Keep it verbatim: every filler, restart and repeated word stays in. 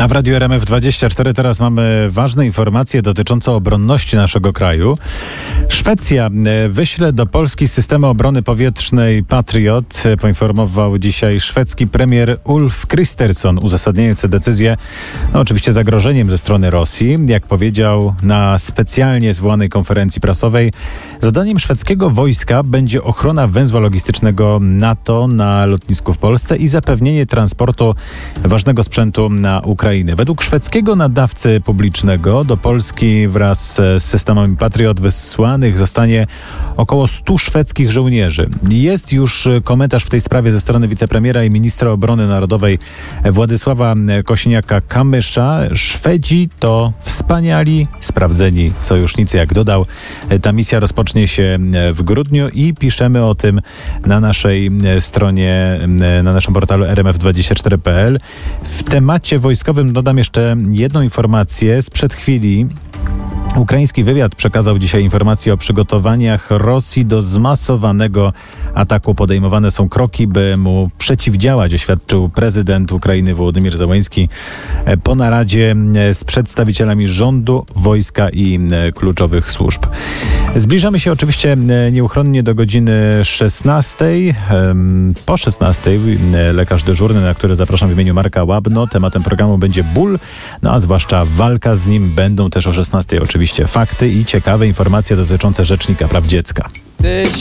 A w Radiu R M F dwadzieścia cztery teraz mamy ważne informacje dotyczące obronności naszego kraju. Szwecja wyśle do Polski systemy obrony powietrznej Patriot, poinformował dzisiaj szwedzki premier Ulf Kristersson, uzasadniając tę decyzję no, oczywiście zagrożeniem ze strony Rosji. Jak powiedział na specjalnie zwołanej konferencji prasowej, zadaniem szwedzkiego wojska będzie ochrona węzła logistycznego NATO na lotnisku w Polsce i zapewnienie transportu ważnego sprzętu na Ukrainę. Według szwedzkiego nadawcy publicznego do Polski wraz z systemami Patriot wysłanych zostanie około stu szwedzkich żołnierzy. Jest już komentarz w tej sprawie ze strony wicepremiera i ministra obrony narodowej Władysława Kosiniaka-Kamysza. Szwedzi to wspaniali, sprawdzeni sojusznicy, jak dodał. Ta misja rozpocznie się w grudniu i piszemy o tym na naszej stronie, na naszym portalu R M F dwadzieścia cztery kropka P L. W temacie wojskowym dodam jeszcze jedną informację sprzed chwili. Ukraiński wywiad przekazał dzisiaj informacje o przygotowaniach Rosji do zmasowanego ataku. Podejmowane są kroki, by mu przeciwdziałać, oświadczył prezydent Ukrainy Wołodymyr Zełenski po naradzie z przedstawicielami rządu, wojska i kluczowych służb. Zbliżamy się oczywiście nieuchronnie do godziny szesnastej. Po szesnastej lekarz dyżurny, na który zapraszam w imieniu Marka Łabno. Tematem programu będzie ból, no a zwłaszcza walka z nim. Będą też o szesnastej oczywiście fakty i ciekawe informacje dotyczące Rzecznika Praw Dziecka.